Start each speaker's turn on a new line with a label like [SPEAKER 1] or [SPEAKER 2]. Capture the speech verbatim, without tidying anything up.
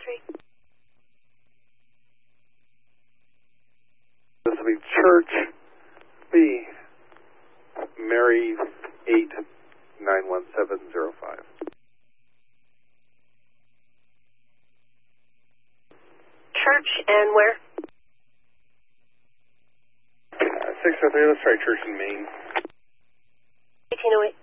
[SPEAKER 1] three.
[SPEAKER 2] This will be Church B, Mary eight nine one seven zero five.
[SPEAKER 1] Church and where?
[SPEAKER 2] Uh, six oh three, let's try Church in Maine.
[SPEAKER 1] eighteen oh eight.